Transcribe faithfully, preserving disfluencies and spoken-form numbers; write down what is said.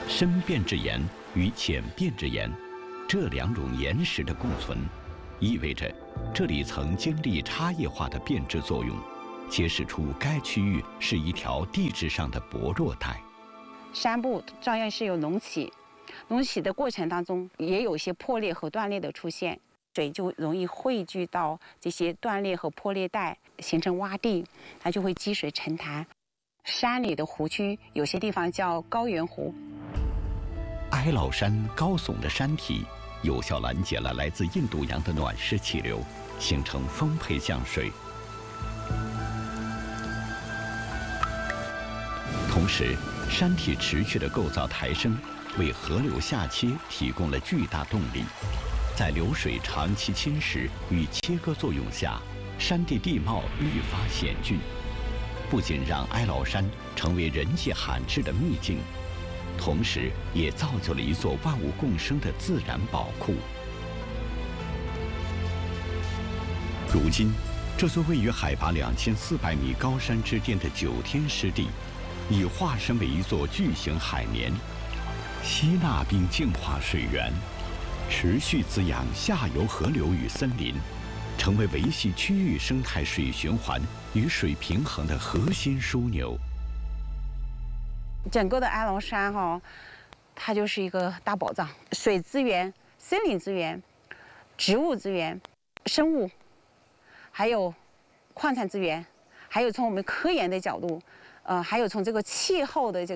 深变质岩与浅变质岩这两种岩石的共存，意味着这里曾经历差异化的变质作用，揭示出该区域是一条地质上的薄弱带。 山部照样是有隆起，隆起的过程当中也有一些破裂和断裂的出现，水就容易汇聚到这些断裂和破裂带，形成洼地，它就会积水成潭。山里的湖区有些地方叫高原湖。 哀牢山高耸的山体有效拦截了来自印度洋的暖湿气流，形成丰沛降水。同时，山体持续的构造抬升，为河流下切提供了巨大动力。在流水长期侵蚀与切割作用下，山地地貌愈发险峻，不仅让哀牢山成为人迹罕至的秘境，同时也造就了一座万物共生的自然宝库。如今，这座位于海拔两千四百米高山之巅的九天湿地，已化身为一座巨型海绵，吸纳并净化水源，持续滋养下游河流与森林，成为维系区域生态水循环与水平衡的核心枢纽。 整个的哀牢山哈、哦，它就是一个大宝藏，水资源、森林资源、植物资源、生物，还有矿产资源，还有从我们科研的角度，呃，还有从这个气候的这个